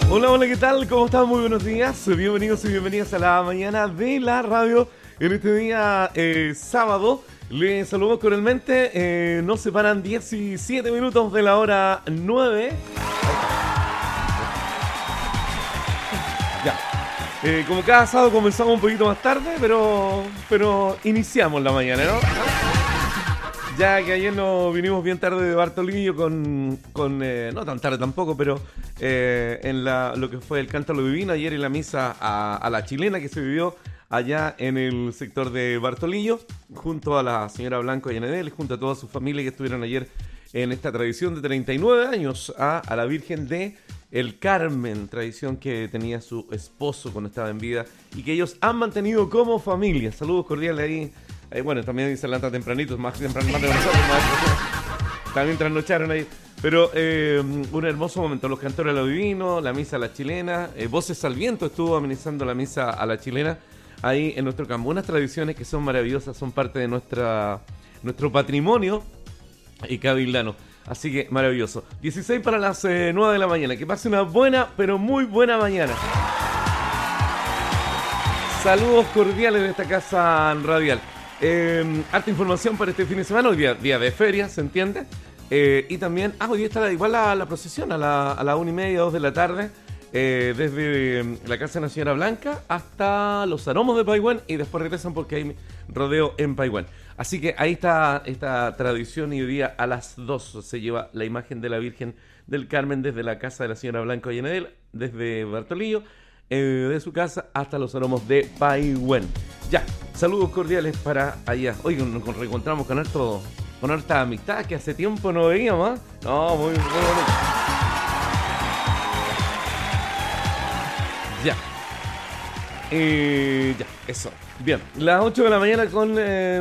Hola, hola, ¿qué tal? ¿Cómo están? Muy buenos días. Bienvenidos y bienvenidas a la mañana de la radio. En este día sábado, les saludo cordialmente. Nos separan 17 minutos de la hora 9. Ya. Como cada sábado comenzamos un poquito más tarde, pero iniciamos la mañana, ¿no? Ya que ayer nos vinimos bien tarde de Bartolillo con no tan tarde tampoco, pero en lo que fue el Cántaro Divino ayer en la misa a la chilena que se vivió allá en el sector de Bartolillo, junto a la señora Blanco Yanedel, junto a toda su familia que estuvieron ayer en esta tradición de 39 años a la Virgen de el Carmen, tradición que tenía su esposo cuando estaba en vida y que ellos han mantenido como familia. Saludos cordiales ahí. Bueno, también se levanta tempranito, más temprano más de nosotros, también trasnocharon ahí. Pero un hermoso momento, los cantores a lo divino, la misa a la chilena, Voces al Viento estuvo amenizando la misa a la chilena ahí en nuestro campo. Unas tradiciones que son maravillosas, son parte de nuestro patrimonio y cabildano. Así que maravilloso. 16 para las 9 de la mañana. Que pase una buena, pero muy buena mañana. Saludos cordiales de esta casa radial. Harta información para este fin de semana. Hoy día de feria, ¿se entiende? Y también, hoy día está igual la procesión a la 1:30, 2 de la tarde. Desde la casa de la señora Blanca hasta los aromos de Paihuén y después regresan porque hay rodeo en Paihuén. Así que ahí está esta tradición y hoy día a las 2 se lleva la imagen de la Virgen del Carmen desde la casa de la señora Blanca Yanedel, desde Bartolillo, de su casa hasta los aromos de Paihuén. Ya, saludos cordiales para allá. Hoy nos reencontramos con harta amistad que hace tiempo no veíamos, ¿eh? No, muy bonito. Ya. Ya, eso. Bien, las 8 de la mañana con,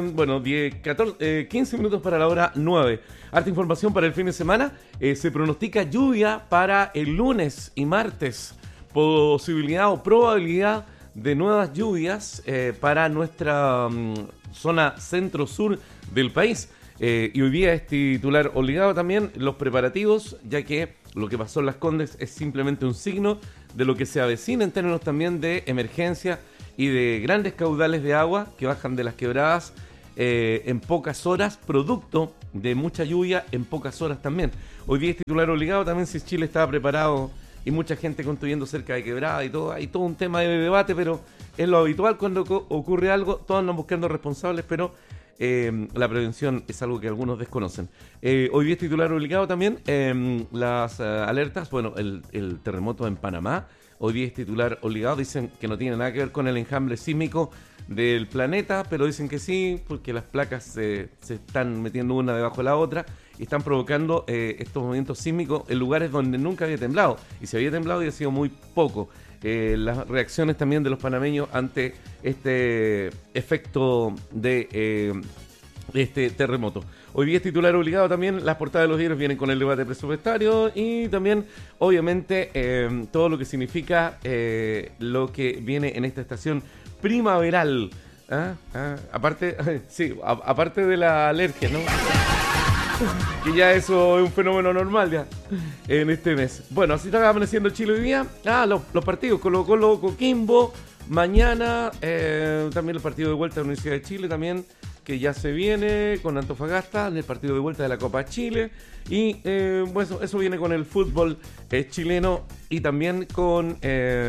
15 minutos para la hora 9. Harta información para el fin de semana. Se pronostica lluvia para el lunes y martes. Posibilidad o probabilidad de nuevas lluvias para nuestra zona centro-sur del país. Y hoy día es titular obligado también los preparativos, ya que lo que pasó en Las Condes es simplemente un signo de lo que se avecina en términos también de emergencia y de grandes caudales de agua que bajan de las quebradas en pocas horas, producto de mucha lluvia en pocas horas también. Hoy día es titular obligado también si Chile estaba preparado y mucha gente construyendo cerca de quebrada y todo. Hay todo un tema de debate, pero es lo habitual cuando ocurre algo, todos andan buscando responsables, pero la prevención es algo que algunos desconocen. Hoy día es titular obligado también las alertas. Bueno, el terremoto en Panamá, hoy día es titular obligado. Dicen que no tiene nada que ver con el enjambre sísmico del planeta, pero dicen que sí, porque las placas se están metiendo una debajo de la otra y están provocando estos movimientos sísmicos en lugares donde nunca había temblado. Y si había temblado, había sido muy poco. Las reacciones también de los panameños ante este efecto de este terremoto. Hoy día es titular obligado también, las portadas de los diarios vienen con el debate presupuestario y también, obviamente, todo lo que significa lo que viene en esta estación primaveral. Aparte de la alergia, ¿no? Que ya eso es un fenómeno normal ya en este mes. Bueno, así está amaneciendo Chile hoy día. Los partidos, Colo-Colo, Coquimbo. Mañana también el partido de vuelta de la Universidad de Chile también, que ya se viene con Antofagasta, en el partido de vuelta de la Copa Chile. Y bueno, eso viene con el fútbol chileno y también con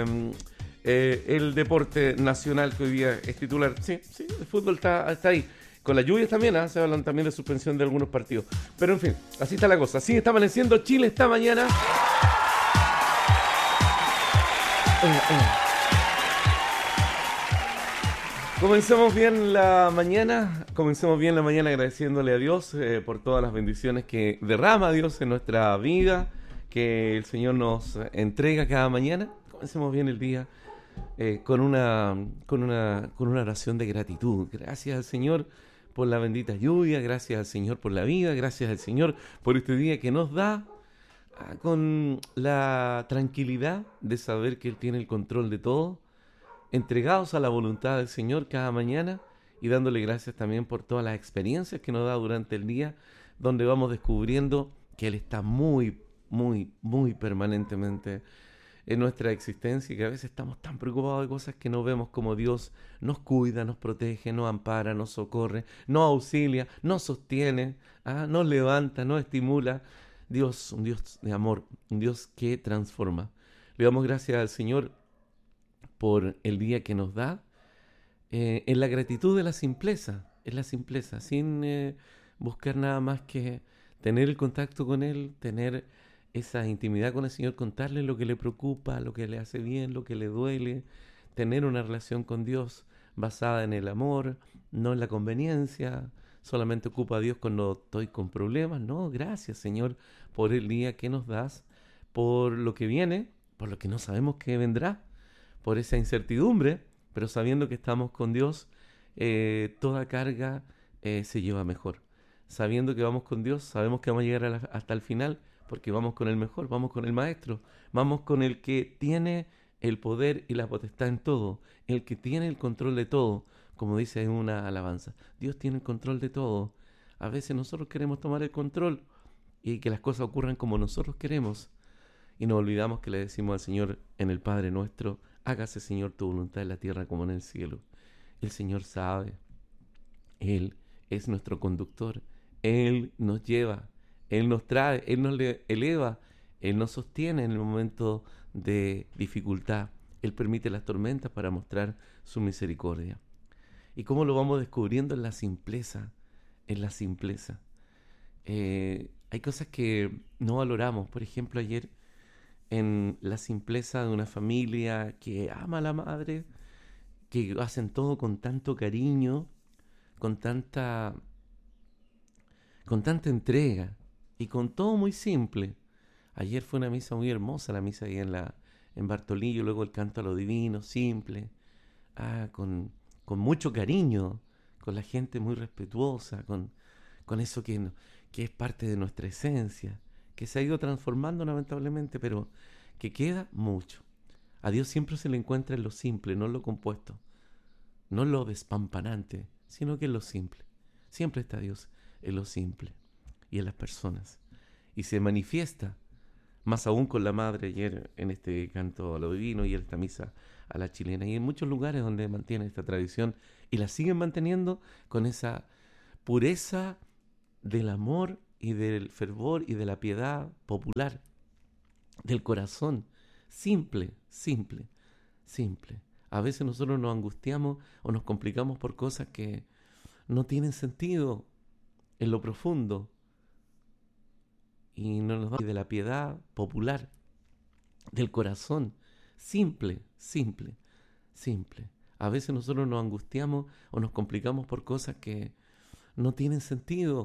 el deporte nacional que hoy día es titular. Sí, el fútbol está ahí. Con las lluvias también, se hablan también de suspensión de algunos partidos. Pero en fin, así está la cosa. Así está amaneciendo Chile esta mañana. Comencemos bien la mañana agradeciéndole a Dios por todas las bendiciones que derrama Dios en nuestra vida, que el Señor nos entrega cada mañana. Comencemos bien el día con una oración de gratitud. Gracias al Señor por la bendita lluvia, gracias al Señor por la vida, gracias al Señor por este día que nos da, con la tranquilidad de saber que Él tiene el control de todo, entregados a la voluntad del Señor cada mañana y dándole gracias también por todas las experiencias que nos da durante el día, donde vamos descubriendo que Él está muy, muy, muy permanentemente en nuestra existencia, que a veces estamos tan preocupados de cosas que no vemos como Dios nos cuida, nos protege, nos ampara, nos socorre, nos auxilia, nos sostiene, nos levanta, nos estimula. Dios, un Dios de amor, un Dios que transforma. Le damos gracias al Señor por el día que nos da, en la gratitud de la simpleza, en la simpleza, sin buscar nada más que tener el contacto con Él, tener esa intimidad con el Señor, contarle lo que le preocupa, lo que le hace bien, lo que le duele, tener una relación con Dios basada en el amor, no en la conveniencia. Solamente ocupa a Dios cuando estoy con problemas. No, gracias Señor por el día que nos das, por lo que viene, por lo que no sabemos que vendrá, por esa incertidumbre, pero sabiendo que estamos con Dios, toda carga se lleva mejor. Sabiendo que vamos con Dios, sabemos que vamos a llegar hasta el final, porque vamos con el mejor, vamos con el Maestro, vamos con el que tiene el poder y la potestad en todo, el que tiene el control de todo, como dice en una alabanza. Dios tiene el control de todo. A veces nosotros queremos tomar el control y que las cosas ocurran como nosotros queremos, y nos olvidamos que le decimos al Señor en el Padre nuestro: hágase Señor tu voluntad en la tierra como en el cielo. El Señor sabe, Él es nuestro conductor, Él nos lleva, Él nos trae, Él nos eleva, Él nos sostiene en el momento de dificultad. Él permite las tormentas para mostrar su misericordia. ¿Y cómo lo vamos descubriendo? En la simpleza, en la simpleza. Hay cosas que no valoramos. Por ejemplo, ayer, en la simpleza de una familia que ama a la madre, que hacen todo con tanto cariño, con tanta entrega y con todo muy simple. Ayer fue una misa muy hermosa, la misa ahí en Bartolillo, luego el canto a lo divino, simple, con mucho cariño, con la gente muy respetuosa, con eso que es parte de nuestra esencia, que se ha ido transformando lamentablemente, pero que queda mucho. A Dios siempre se le encuentra en lo simple, no en lo compuesto, no en lo despampanante, sino que en lo simple. Siempre está Dios en lo simple y en las personas. Y se manifiesta, más aún con la madre ayer en este canto a lo divino y en esta misa a la chilena, y en muchos lugares donde mantiene esta tradición y la siguen manteniendo con esa pureza del amor y del fervor y de la piedad popular, del corazón, simple, simple, simple. A veces nosotros nos angustiamos o nos complicamos por cosas que no tienen sentido en lo profundo, y no nos da de la piedad popular, del corazón, simple, simple, simple. A veces nosotros nos angustiamos o nos complicamos por cosas que no tienen sentido